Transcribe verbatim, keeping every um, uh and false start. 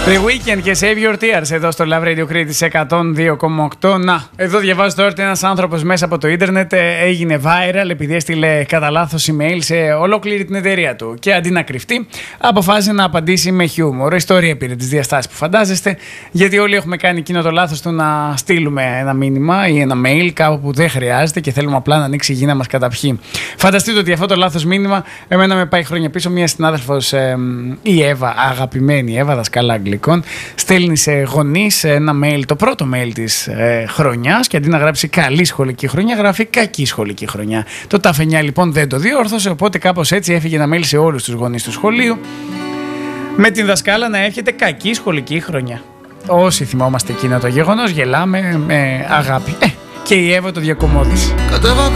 The Weeknd και Save Your Tears εδώ στο Love Radio Crete εκατόν δύο κόμμα οκτώ. Να, εδώ διαβάζω τώρα ότι ένας άνθρωπος μέσα από το ίντερνετ έγινε viral επειδή έστειλε κατά λάθος email σε ολόκληρη την εταιρεία του. Και αντί να κρυφτεί, αποφάσισε να απαντήσει με χιούμορ. Η ιστορία πήρε τις διαστάσεις που φαντάζεστε, γιατί όλοι έχουμε κάνει εκείνο το λάθος του να στείλουμε ένα μήνυμα ή ένα mail κάπου που δεν χρειάζεται και θέλουμε απλά να ανοίξει η γη να μας καταπιεί. Φανταστείτε ότι αυτό το λάθος μήνυμα εμένα με πάει χρόνια πίσω. Μια συνάδελφος, ε, η Εύα, αγαπημένη Εύα, δασκάλα αγγλικών, στέλνει σε γονείς ένα mail, το πρώτο mail της ε, χρονιάς, και αντί να γράψει καλή σχολική χρονιά, γράφει κακή σχολική χρονιά. Το ταφενιά λοιπόν δεν το διόρθωσε, οπότε κάπως έτσι έφυγε ένα mail σε όλους τους γονείς του σχολείου με την δασκάλα να εύχεται κακή σχολική χρονιά. Όσοι θυμόμαστε εκείνο το γεγονός, γελάμε με αγάπη. Ε, και η Εύα το διακομώδησε. Κατέβα